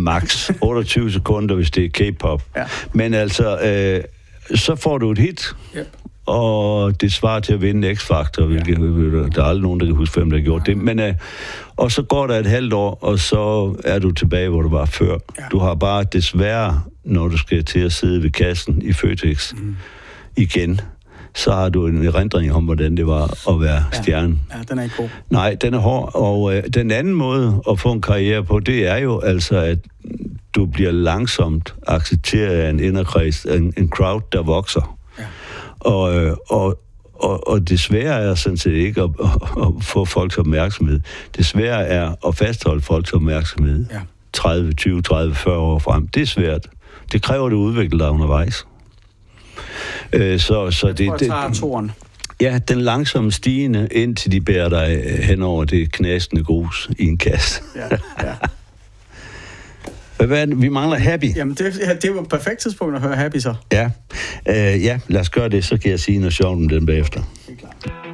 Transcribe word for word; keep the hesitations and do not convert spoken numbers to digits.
max. otteogtyve sekunder, hvis det er K-pop. Ja. Men altså, øh, så får du et hit, yep. og det svarer til at vinde X-Factor, hvilket ja. Der er aldrig nogen, der kan huske, hvem der har gjort det. Men, øh, og så går der et halvt år, og så er du tilbage, hvor du var før. Ja. Du har bare desværre, når du skal til at sidde ved kassen i Føtex mm. igen, så har du en erindring om, hvordan det var at være ja. stjerne. Ja, den er ikke god. Nej, den er hård, og øh, den anden måde at få en karriere på, det er jo altså, at du bliver langsomt accepteret af en inderkreds, en, en crowd, der vokser. Ja. Og, øh, og, og, og det svære er sådan set ikke at, at, at få folks opmærksomhed. Det svære er at fastholde folks opmærksomhed. Ja. tredive, tyve, tredive, fyrre år frem. Det er svært. Det kræver, at du udvikler dig undervejs. Øh, så, så jeg det, tror, jeg tager toren. Ja, den langsomme stigende, indtil de bærer dig hen over det knastende grus i en kasse. Ja, ja. Hvad er det? Vi mangler Happy. Jamen, det, ja, det er jo et perfekt tidspunkt at høre Happy så. Ja, øh, ja lad os gøre det, så kan jeg sige noget sjovt om den bagefter. Det er klart.